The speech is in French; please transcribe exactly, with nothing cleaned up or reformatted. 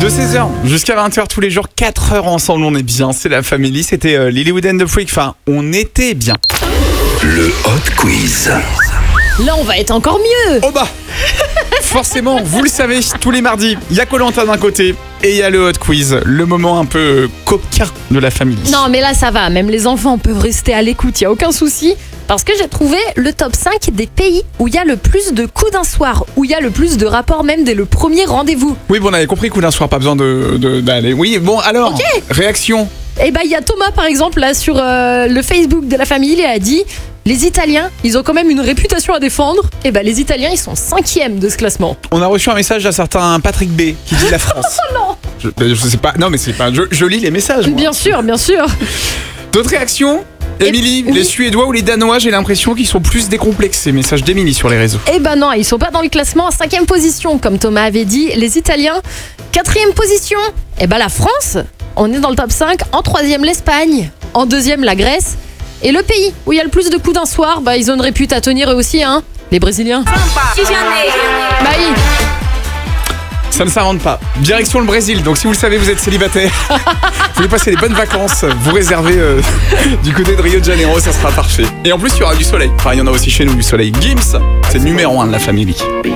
De seize heures jusqu'à vingt heures tous les jours, quatre heures ensemble, on est bien, c'est la famille. C'était euh, Lilywood and the Freak, enfin, on était bien. Le Hot Quiz. Là, on va être encore mieux. Oh bah forcément, vous le savez, tous les mardis, il y a Koh-Lanta d'un côté et il y a le Hot Quiz, le moment un peu euh, coquin de la famille. Non, mais là, ça va. Même les enfants peuvent rester à l'écoute, il n'y a aucun souci. Parce que j'ai trouvé le top cinq des pays où il y a le plus de coups d'un soir, où il y a le plus de rapports même dès le premier rendez-vous. Oui, bon, on avait compris coup d'un soir, pas besoin de, de- d'aller. Oui, bon, alors, Ok. réaction. Et bah, il y a Thomas, par exemple, là, sur euh, le Facebook de la famille, il a dit... Les Italiens, ils ont quand même une réputation à défendre. Et bah, les Italiens, ils sont cinquièmes de ce classement. On a reçu un message d'un certain Patrick B qui dit la France. Oh non. Je, je sais pas, non mais c'est pas, je, je lis les messages. moi. Bien sûr, bien sûr. D'autres réactions Et- Émilie, oui. les Suédois ou les Danois, j'ai l'impression qu'ils sont plus décomplexés. Message d'Émilie sur les réseaux. Eh ben non, ils sont pas dans le classement. Cinquième position, comme Thomas avait dit, les Italiens. Quatrième position, eh ben la France. On est dans le top cinq. En troisième, l'Espagne. En deuxième, la Grèce. Et le pays où il y a le plus de coups d'un soir, bah ils ont une répute à tenir eux aussi, hein. Les Brésiliens. Bah oui. Ça ne s'invente pas. Direction le Brésil, donc si vous le savez, vous êtes célibataire, vous voulez passer des bonnes vacances, vous réservez euh, du côté de Rio de Janeiro, ça sera parfait. Et en plus, il y aura du soleil. Enfin, il y en a aussi chez nous du soleil. Gims, c'est le numéro un de la famille.